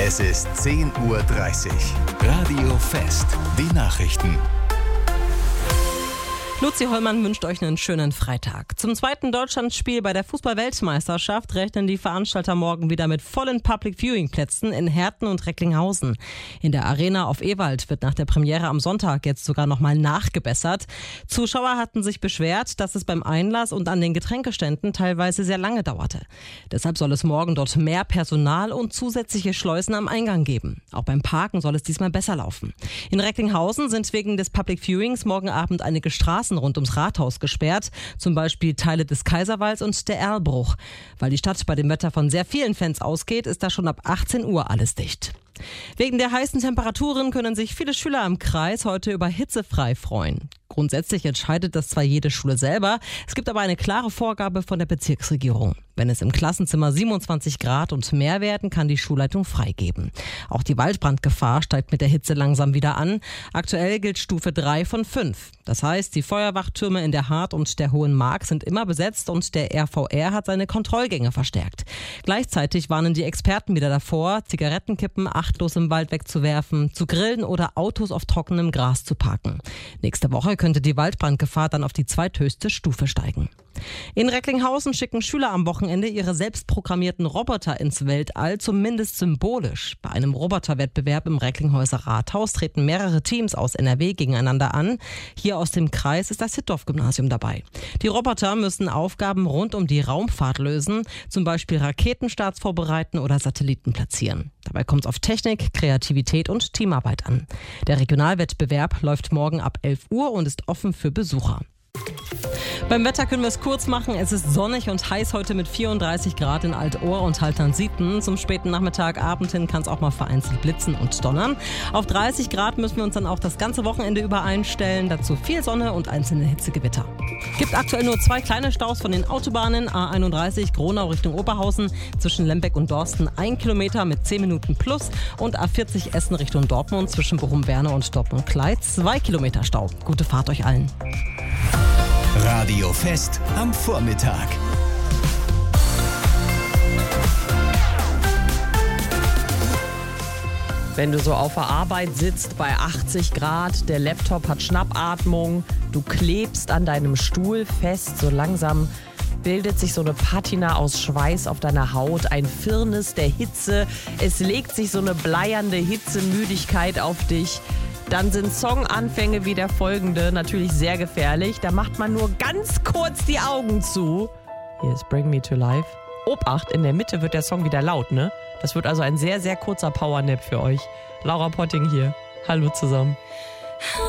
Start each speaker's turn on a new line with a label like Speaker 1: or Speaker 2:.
Speaker 1: Es ist 10:30 Uhr. Radio Fest. Die Nachrichten.
Speaker 2: Luzi Hollmann wünscht euch einen schönen Freitag. Zum zweiten Deutschlandspiel bei der Fußball-Weltmeisterschaft rechnen die Veranstalter morgen wieder mit vollen Public-Viewing-Plätzen in Herten und Recklinghausen. In der Arena auf Ewald wird nach der Premiere am Sonntag jetzt sogar nochmal nachgebessert. Zuschauer hatten sich beschwert, dass es beim Einlass und an den Getränkeständen teilweise sehr lange dauerte. Deshalb soll es morgen dort mehr Personal und zusätzliche Schleusen am Eingang geben. Auch beim Parken soll es diesmal besser laufen. In Recklinghausen sind wegen des Public-Viewings morgen Abend einige Straßen rund ums Rathaus gesperrt, zum Beispiel Teile des Kaiserwalds und der Erlbruch. Weil die Stadt bei dem Wetter von sehr vielen Fans ausgeht, ist da schon ab 18 Uhr alles dicht. Wegen der heißen Temperaturen können sich viele Schüler im Kreis heute über hitzefrei freuen. Grundsätzlich entscheidet das zwar jede Schule selber, es gibt aber eine klare Vorgabe von der Bezirksregierung. Wenn es im Klassenzimmer 27 Grad und mehr werden, kann die Schulleitung freigeben. Auch die Waldbrandgefahr steigt mit der Hitze langsam wieder an. Aktuell gilt Stufe 3 von 5. Das heißt, die Feuerwachtürme in der Hart und der Hohen Mark sind immer besetzt und der RVR hat seine Kontrollgänge verstärkt. Gleichzeitig warnen die Experten wieder davor, Zigarettenkippen achtlos im Wald wegzuwerfen, zu grillen oder Autos auf trockenem Gras zu parken. Nächste Woche könnte die Waldbrandgefahr dann auf die zweithöchste Stufe steigen. In Recklinghausen schicken Schüler am Wochenende ihre selbstprogrammierten Roboter ins Weltall, zumindest symbolisch. Bei einem Roboterwettbewerb im Recklinghäuser Rathaus treten mehrere Teams aus NRW gegeneinander an. Hier aus dem Kreis ist das Hittorf-Gymnasium dabei. Die Roboter müssen Aufgaben rund um die Raumfahrt lösen, zum Beispiel Raketenstarts vorbereiten oder Satelliten platzieren. Dabei kommt es auf Technik, Kreativität und Teamarbeit an. Der Regionalwettbewerb läuft morgen ab 11 Uhr und ist offen für Besucher. Beim Wetter können wir es kurz machen. Es ist sonnig und heiß heute mit 34 Grad in Altohr und Haltern-Sieten. Zum späten Nachmittag, Abend hin kann es auch mal vereinzelt blitzen und donnern. Auf 30 Grad müssen wir uns dann auch das ganze Wochenende über einstellen. Dazu viel Sonne und einzelne Hitzegewitter. Gibt aktuell nur 2 kleine Staus von den Autobahnen. A31 Gronau Richtung Oberhausen zwischen Lembeck und Dorsten 1 Kilometer mit 10 Minuten plus. Und A40 Essen Richtung Dortmund zwischen Bochum-Berne und Dortmund-Kleid 2 Kilometer Stau. Gute Fahrt euch allen.
Speaker 1: Radio Fest am Vormittag.
Speaker 3: Wenn du so auf der Arbeit sitzt bei 80 Grad, der Laptop hat Schnappatmung, du klebst an deinem Stuhl fest, so langsam bildet sich so eine Patina aus Schweiß auf deiner Haut, ein Firnis der Hitze, es legt sich so eine bleiernde Hitzemüdigkeit auf dich. Dann sind Songanfänge wie der folgende natürlich sehr gefährlich. Da macht man nur ganz kurz die Augen zu. Hier ist Bring Me to Life. Obacht, in der Mitte wird der Song wieder laut, ne? Das wird also ein sehr, sehr kurzer Powernap für euch. Laura Potting hier. Hallo zusammen.